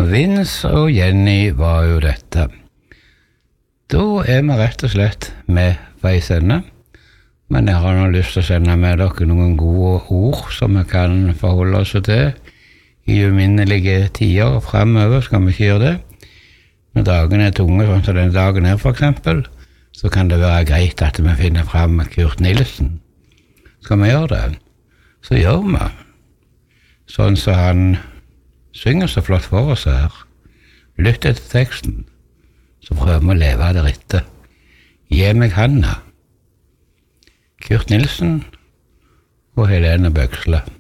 Vince og Jenny var jo dette. Da vi rett og slett med veis ende, men jeg har nå lyst til å sende med dere noen gode ord som vi kan forholde oss til i uminnelige tider fremover, skal vi ikke gjøre det. Når dagen tunge, sånn som den dagen her for eksempel, så kan det være greit at vi finner frem Kurt Nilsen. Skal vi gjøre det? Så gjør vi. Sånn som han synger så flott for oss her. Lytt etter teksten, så prøver vi å leve deretter. Gi meg handa. Kurt Nilsen og Helene Bøksle.